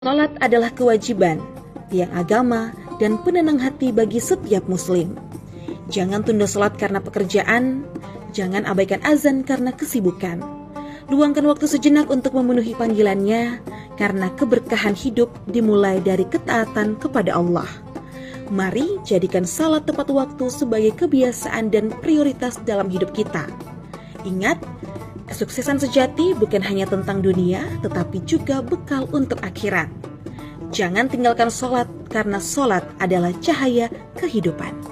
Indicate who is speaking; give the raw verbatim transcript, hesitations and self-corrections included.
Speaker 1: Salat adalah kewajiban, tiang agama, dan penenang hati bagi setiap muslim. Jangan tunda salat karena pekerjaan, jangan abaikan azan karena kesibukan. Luangkan waktu sejenak untuk memenuhi panggilannya, karena keberkahan hidup dimulai dari ketaatan kepada Allah. Mari jadikan salat tepat waktu sebagai kebiasaan dan prioritas dalam hidup kita. Ingat, kesuksesan sejati bukan hanya tentang dunia, tetapi juga bekal untuk akhirat. Jangan tinggalkan sholat, karena sholat adalah cahaya kehidupan.